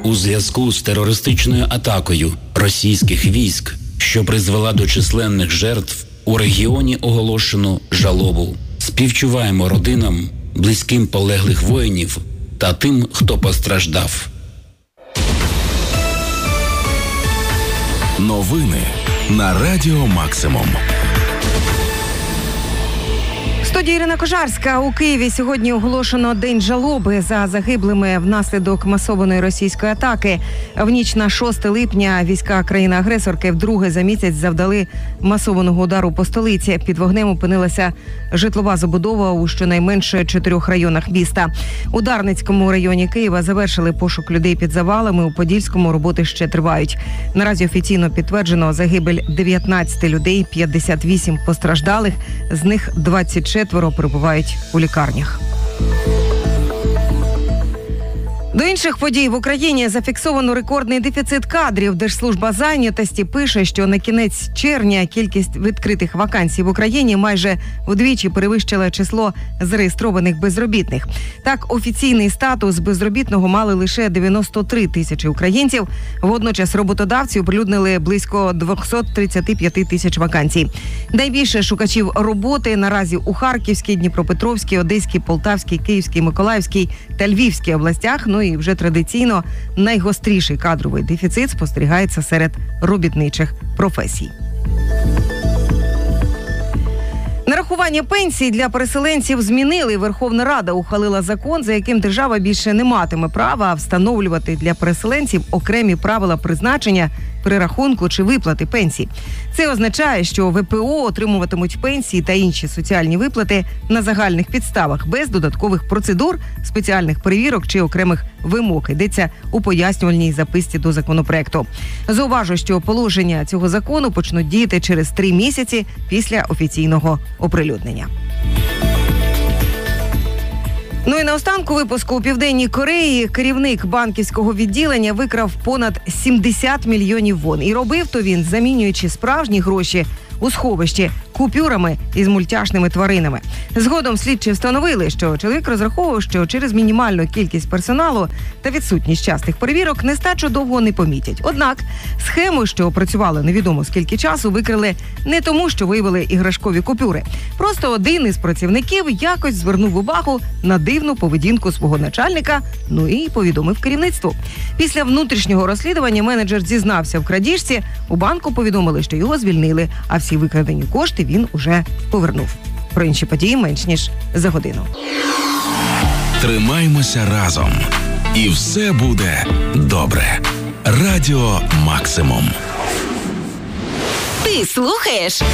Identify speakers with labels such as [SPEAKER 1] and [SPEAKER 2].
[SPEAKER 1] У зв'язку з терористичною атакою російських військ, що призвела до численних жертв, у регіоні оголошено жалобу. Співчуваємо родинам, близьким полеглих воїнів та тим, хто постраждав.
[SPEAKER 2] Новини на Радіо Максимум.
[SPEAKER 3] Студія Ірина Кожарська. У Києві сьогодні оголошено День жалоби за загиблими внаслідок масованої російської атаки. В ніч на 6 липня війська країни-агресорки вдруге за місяць завдали масованого удару по столиці. Під вогнем опинилася житлова забудова у щонайменше 4 районах міста. У Дарницькому районі Києва завершили пошук людей під завалами, у Подільському роботи ще тривають. Наразі офіційно підтверджено загибель 19 людей, 58 постраждалих, з них 24 перебувають у лікарнях. До інших подій в Україні зафіксовано рекордний дефіцит кадрів. Держслужба зайнятості пише, що на кінець червня кількість відкритих вакансій в Україні майже вдвічі перевищила число зареєстрованих безробітних. Так, офіційний статус безробітного мали лише 93 тисячі українців. Водночас роботодавці оприлюднили близько 235 тисяч вакансій. Найбільше шукачів роботи наразі у Харківській, Дніпропетровській, Одеській, Полтавській, Київській, Миколаївській та Львівській областях. І вже традиційно найгостріший кадровий дефіцит спостерігається серед робітничих професій. Нарахування пенсій для переселенців змінили. Верховна Рада ухвалила закон, за яким держава більше не матиме права встановлювати для переселенців окремі правила призначення, перерахунку чи виплати пенсій. Це означає, що ВПО отримуватимуть пенсії та інші соціальні виплати на загальних підставах, без додаткових процедур, спеціальних перевірок чи окремих вимог. Йдеться у пояснювальній записці до законопроекту. Зауважу, що положення цього закону почнуть діяти через 3 місяці після офіційного оприлюднення. Ну і наостанку випуску: у Південній Кореї керівник банківського відділення викрав понад 70 мільйонів вон. І робив то він, замінюючи справжні гроші у сховищі купюрами із мультяшними тваринами. Згодом слідчі встановили, що чоловік розраховував, що через мінімальну кількість персоналу та відсутність частих перевірок нестачу довго не помітять. Однак схему, що працювала невідомо скільки часу, викрили не тому, що виявили іграшкові купюри. Просто один із працівників якось звернув увагу на дивну поведінку свого начальника, ну і повідомив керівництву. Після внутрішнього розслідування менеджер зізнався в крадіжці. У банку повідомили, що його звільнили, а всі викрадені кошти він уже повернув. Про інші події менш ніж за годину.
[SPEAKER 2] Тримаймося разом. І все буде добре. Радіо Максимум.
[SPEAKER 4] Ти слухаєш